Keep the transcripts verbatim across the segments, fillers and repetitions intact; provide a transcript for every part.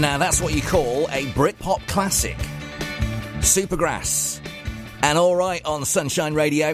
Now, that's what you call a Britpop classic. Supergrass. And All Right on Sunshine Radio.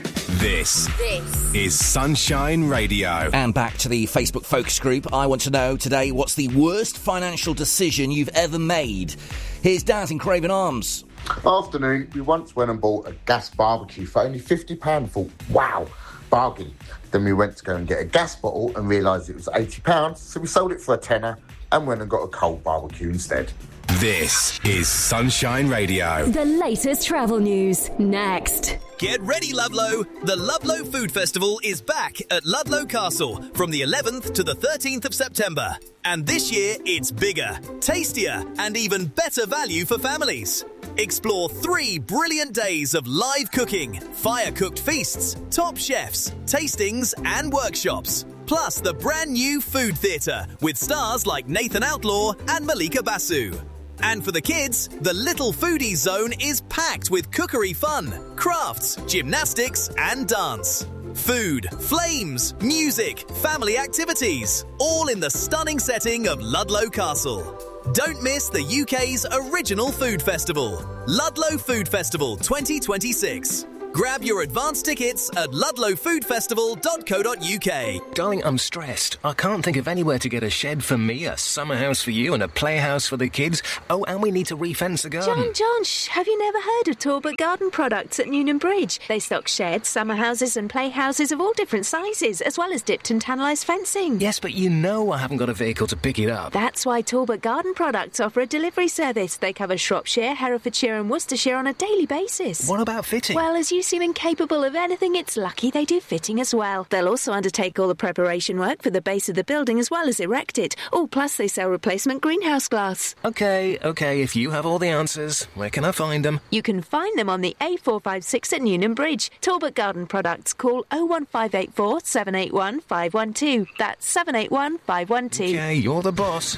This, this is Sunshine Radio. And back to the Facebook focus group. I want to know today, what's the worst financial decision you've ever made? Here's Daz in Craven Arms. Afternoon, we once went and bought a gas barbecue for only fifty pounds. Thought, wow, bargain. Then we went to go and get a gas bottle and realised it was eighty pounds. So we sold it for a tenner and went and got a cold barbecue instead. This is Sunshine Radio. The latest travel news, next. Get ready, Ludlow! The Ludlow Food Festival is back at Ludlow Castle from the eleventh to the thirteenth of September. And this year, it's bigger, tastier, and even better value for families. Explore three brilliant days of live cooking, fire-cooked feasts, top chefs, tastings, and workshops. Plus the brand new Food Theatre with stars like Nathan Outlaw and Malika Basu. And for the kids, the Little Foodies Zone is packed with cookery fun, crafts, gymnastics and dance. Food, flames, music, family activities, all in the stunning setting of Ludlow Castle. Don't miss the U K's original food festival, Ludlow Food Festival twenty twenty-six. Grab your advance tickets at ludlow food festival dot co dot uk. Darling, I'm stressed. I can't think of anywhere to get a shed for me, a summer house for you, and a playhouse for the kids. Oh, and we need to refence the garden. John, John, shh, have you never heard of Talbot Garden Products at Newnham Bridge? They stock sheds, summer houses and playhouses of all different sizes, as well as dipped and tannalised fencing. Yes, but you know I haven't got a vehicle to pick it up. That's why Talbot Garden Products offer a delivery service. They cover Shropshire, Herefordshire and Worcestershire on a daily basis. What about fitting? Well, as you seem incapable of anything, it's lucky they do fitting as well. They'll also undertake all the preparation work for the base of the building as well as erect it. Oh, plus they sell replacement greenhouse glass. OK, OK, if you have all the answers, where can I find them? You can find them on the A four five six at Newnham Bridge. Talbot Garden Products. Call oh one five eight four, seven eight one, five one two. That's seven eight one, five one two. OK, you're the boss.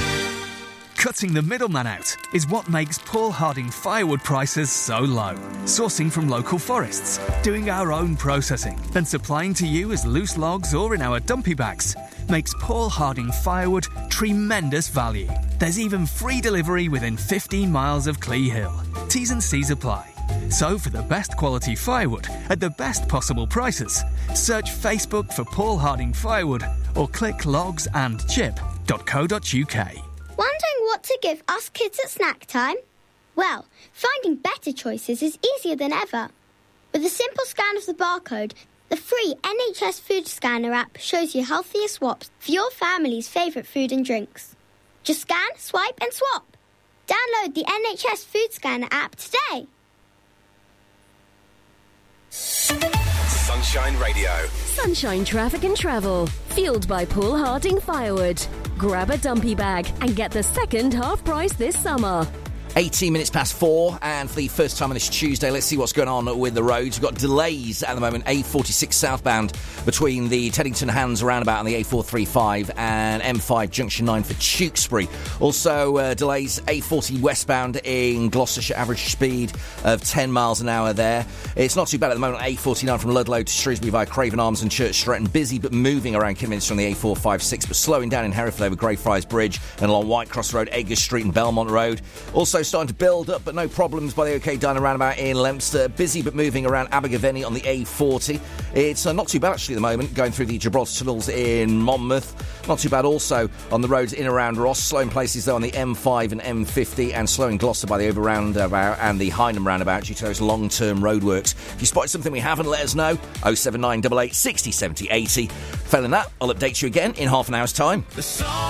Cutting the middleman out is what makes Paul Harding firewood prices so low. Sourcing from local forests, doing our own processing, then supplying to you as loose logs or in our dumpy bags makes Paul Harding firewood tremendous value. There's even free delivery within fifteen miles of Clee Hill. T's and C's apply. So for the best quality firewood at the best possible prices, search Facebook for Paul Harding Firewood or click logs and chip dot co dot uk. Wondering what to give us kids at snack time? Well, finding better choices is easier than ever. With a simple scan of the barcode, the free N H S Food Scanner app shows you healthier swaps for your family's favourite food and drinks. Just scan, swipe and swap. Download the N H S Food Scanner app today. Sunshine Radio. Sunshine Traffic and Travel. Fueled by Paul Harding Firewood. Grab a dumpy bag and get the second half price this summer. eighteen minutes past four, and for the first time on this Tuesday, let's see what's going on with the roads. We've got delays at the moment, A forty-six southbound between the Teddington Hands roundabout and the A four thirty-five, and M five Junction nine for Tewkesbury. Also, uh, delays A forty westbound in Gloucestershire, average speed of ten miles an hour there. It's not too bad at the moment, A forty-nine from Ludlow to Shrewsbury via Craven Arms and Church Stretton. Busy but moving around Kidderminster on the A four fifty-six, but slowing down in Hereford over Greyfriars Bridge and along Whitecross Road, Edgar Street and Belmont Road. Also starting to build up, but no problems by the OK Diner roundabout in Leominster. Busy but moving around Abergavenny on the A forty. It's uh, not too bad actually at the moment, going through the Gibraltar tunnels in Monmouth. Not too bad also on the roads in and around Ross. Slowing places though on the M five and M fifty, and slowing Gloucester by the Over roundabout and the Hynham roundabout due to those long-term roadworks. If you spotted something we haven't, let us know. oh seven nine eight eight, sixty, seventy, eighty. Failing that, I'll update you again in half an hour's time. The song